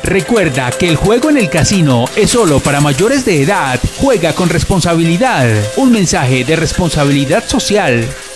Recuerda que el juego en el casino es solo para mayores de edad. Juega con responsabilidad. Un mensaje de responsabilidad social.